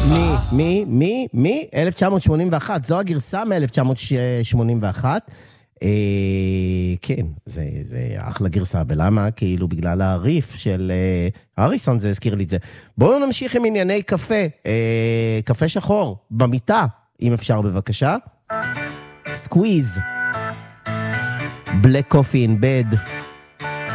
מי? 1981, זו הגרסה מ-1981. כן, זה אחלה גרסה, ולמה? כאילו בגלל הריף של הריסון, זה הזכיר לי את זה. בואו נמשיך עם ענייני קפה, קפה שחור, במיטה, אם אפשר בבקשה. סקוויז, Black Coffee in Bed.